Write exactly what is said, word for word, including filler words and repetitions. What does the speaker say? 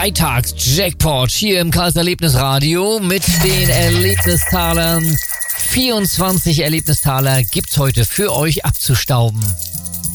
Freitags-Jackpot hier im Karls Erlebnisradio mit den Erlebnistalern. vierundzwanzig Erlebnistaler gibt's heute für euch abzustauben.